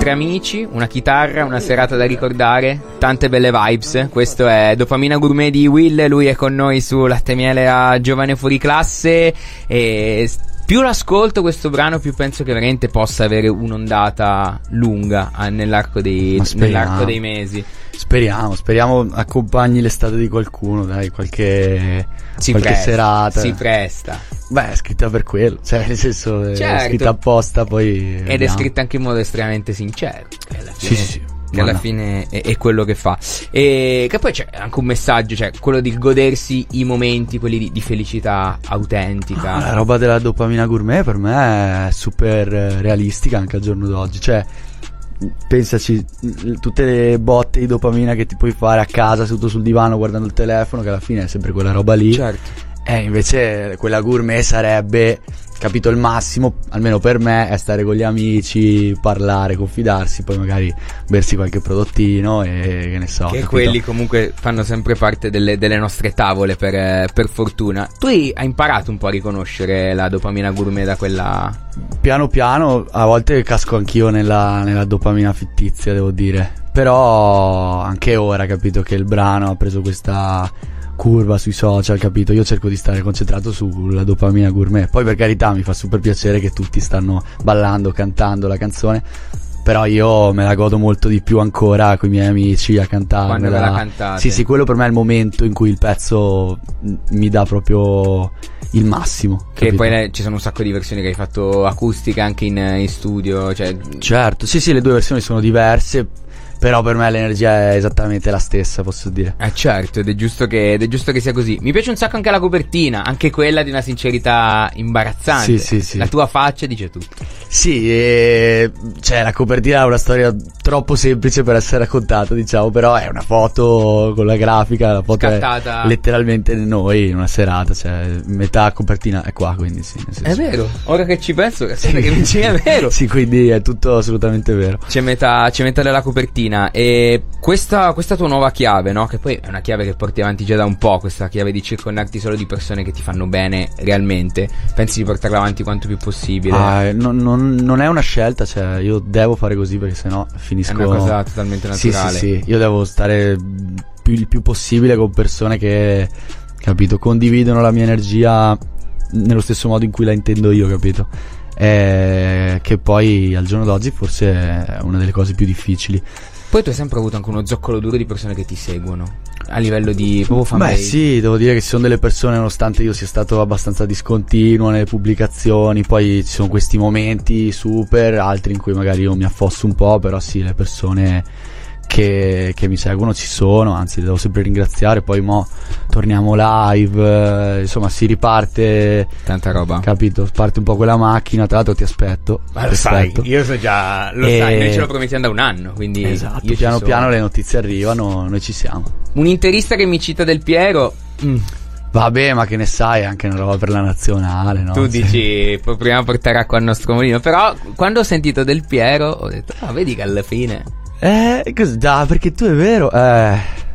tre amici, una chitarra, una serata da ricordare, tante belle vibes. Questo è Dopamina Gourmet di Will, lui è con noi su Latte e Miele a Giovane Fuori Classe. E più l'ascolto questo brano, più penso che veramente possa avere un'ondata lunga nell'arco dei mesi. Speriamo accompagni l'estate di qualcuno, dai, qualche serata. Si presta. Beh, è scritta per quello, cioè nel senso certo. È scritta apposta, poi ed vediamo. è scritta anche in modo estremamente sincero, che alla fine, sì. Che alla fine è quello che fa. E che poi c'è anche un messaggio, cioè quello di godersi i momenti, quelli di felicità autentica. La roba della Dopamina Gourmet per me è super realistica anche al giorno d'oggi, cioè pensaci, tutte le botte di dopamina che ti puoi fare a casa seduto sul divano guardando il telefono, che alla fine è sempre quella roba lì. Certo. Invece quella gourmet sarebbe, capito, il massimo, almeno per me, è stare con gli amici, parlare, confidarsi, poi magari bersi qualche prodottino e che ne so. Che capito? quelli comunque fanno sempre parte delle nostre tavole per fortuna. Tu hai imparato un po' a riconoscere la dopamina gourmet da quella... Piano piano, a volte casco anch'io nella dopamina fittizia, devo dire. Però anche ora, capito, che il brano ha preso questa curva sui social, capito? Io cerco di stare concentrato sulla dopamina gourmet. Poi per carità mi fa super piacere che tutti stanno ballando, cantando la canzone, però io me la godo molto di più ancora con i miei amici a cantarmela. Quando ve la cantate. Sì, quello per me è il momento in cui il pezzo mi dà proprio il massimo, che capito? poi ci sono un sacco di versioni che hai fatto acustica anche in studio, cioè... Certo, sì, le due versioni sono diverse, però per me l'energia è esattamente la stessa, posso dire. Certo, ed è giusto che sia così. Mi piace un sacco anche la copertina, anche quella di una sincerità imbarazzante. Sì. La tua faccia dice tutto. Sì, cioè la copertina è una storia troppo semplice per essere raccontata, diciamo, però è una foto con la grafica, la foto scattata. È letteralmente noi in una serata, cioè metà copertina è qua, quindi sì. È vero, ora che ci penso, che mi dici è vero. Sì, quindi è tutto assolutamente vero. C'è metà della copertina. E questa tua nuova chiave, no? Che poi è una chiave che porti avanti già da un po', questa chiave di circondarti solo di persone che ti fanno bene realmente. Pensi di portarla avanti quanto più possibile? Non è una scelta, cioè io devo fare così perché sennò finisco. È una cosa totalmente naturale. Sì, io devo stare il più possibile con persone che, capito, condividono la mia energia nello stesso modo in cui la intendo io, capito? Che poi al giorno d'oggi forse è una delle cose più difficili. Poi tu hai sempre avuto anche uno zoccolo duro di persone che ti seguono a livello di proprio fanbase. Beh sì, devo dire che ci sono delle persone, nonostante io sia stato abbastanza discontinuo nelle pubblicazioni, poi ci sono questi momenti super, altri in cui magari io mi affosso un po', però sì, le persone che mi seguono ci sono, anzi devo sempre ringraziare. Poi mo torniamo live, insomma si riparte tanta roba, capito? Parte un po' quella macchina, tra l'altro ti aspetto. Ma lo sai, io so già, lo sai, noi ce lo promettiamo da un anno, quindi esatto, io piano piano le notizie arrivano, noi ci siamo. Un interista che mi cita Del Piero, vabbè, ma che ne sai, anche una roba per la nazionale, no? Tu dici proviamo a portare acqua al nostro mulino. Però quando ho sentito Del Piero ho detto vedi che alla fine così, perché tu è vero,